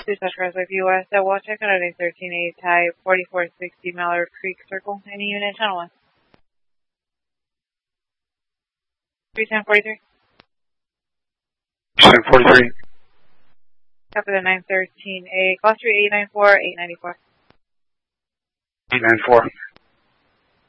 Touch Crossway US at Walcheck on 13A type 4460 Mallard Creek Circle. Any unit, channel 1. 31043. 1043. Copy the 913A. Call 3894 894. 894.